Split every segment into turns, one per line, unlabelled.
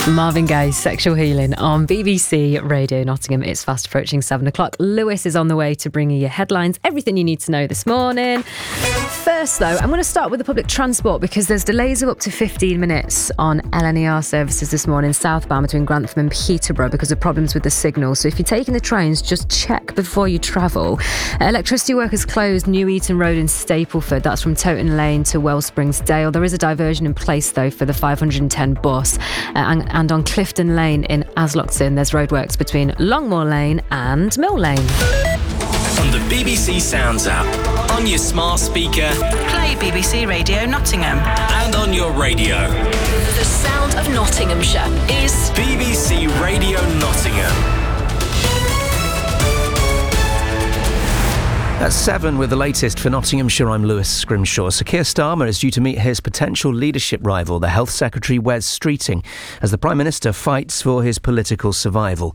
Marvin Gaye, Sexual Healing on BBC Radio Nottingham. It's fast approaching 7 o'clock. Lewis is on the way to bring you your headlines, everything you need to know this morning. First, though, I'm going to start with the public transport because there's delays of up to 15 minutes on LNER services this morning, southbound between Grantham and Peterborough because of problems with the signal. So if you're taking the trains, just check before you travel. Electricity workers closed New Eaton Road in Stapleford. That's from Toton Lane to Wellsprings Dale. There is a diversion in place, though, for the 510 bus. And on Clifton Lane in Aslockton, there's roadworks between Longmoor Lane and Mill Lane.
On the BBC Sounds app, on your smart speaker,
play BBC Radio Nottingham,
and on your radio.
The sound of Nottinghamshire is
BBC Radio Nottingham.
At 7 with the latest for Nottinghamshire, I'm Lewis Scrimshaw. Sir Keir Starmer is due to meet his potential leadership rival, the Health Secretary Wes Streeting, as the Prime Minister fights for his political survival.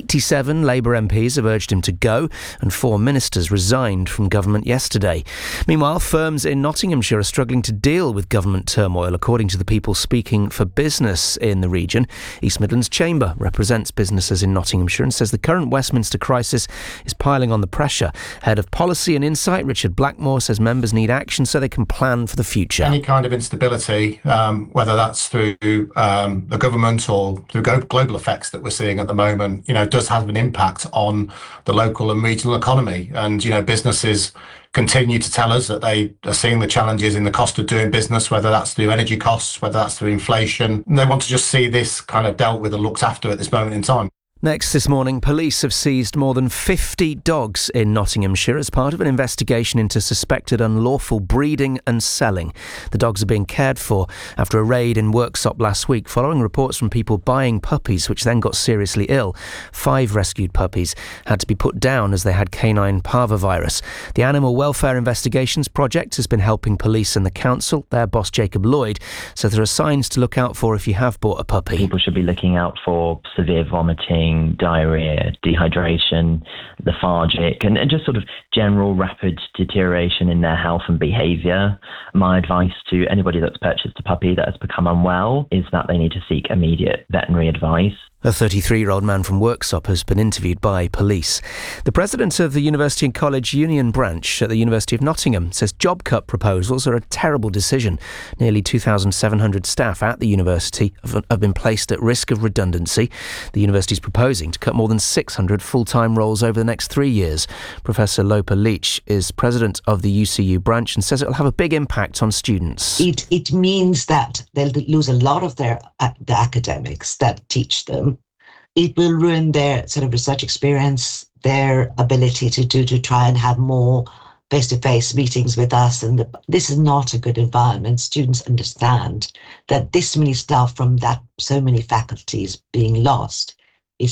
87 Labour MPs have urged him to go, and 4 ministers resigned from government yesterday. Meanwhile, firms in Nottinghamshire are struggling to deal with government turmoil, according to the people speaking for business in the region. East Midlands Chamber represents businesses in Nottinghamshire and says the current Westminster crisis is piling on the pressure. Head of Policy and Insight, Richard Blackmore, says members need action so they can plan for the future.
Any kind of instability, whether that's through the government or through global effects that we're seeing at the moment, does have an impact on the local and regional economy. And, businesses continue to tell us that they are seeing the challenges in the cost of doing business, whether that's through energy costs, whether that's through inflation. And they want to just see this kind of dealt with and looked after at this moment in time.
Next this morning, police have seized more than 50 dogs in Nottinghamshire as part of an investigation into suspected unlawful breeding and selling. The dogs are being cared for after a raid in Worksop last week following reports from people buying puppies which then got seriously ill. 5 rescued puppies had to be put down as they had canine parvovirus. The Animal Welfare Investigations Project has been helping police and the council. Their boss, Jacob Lloyd, says there are signs to look out for if you have bought a puppy.
People should be looking out for severe vomiting, diarrhea, dehydration, lethargic, and just sort of general rapid deterioration in their health and behaviour. My advice to anybody that's purchased a puppy that has become unwell is that they need to seek immediate veterinary advice.
A 33-year-old man from Worksop has been interviewed by police. The president of the University and College Union branch at the University of Nottingham says job cut proposals are a terrible decision. Nearly 2,700 staff at the university have been placed at risk of redundancy. The university is proposing to cut more than 600 full-time roles over the next 3 years. Professor Lopa Leach is president of the UCU branch and says it will have a big impact on students.
It means that they'll lose a lot of the academics that teach them. It will ruin their sort of research experience, their ability to try and have more face-to-face meetings with us. And this is not a good environment. Students understand that this many staff from so many faculties being lost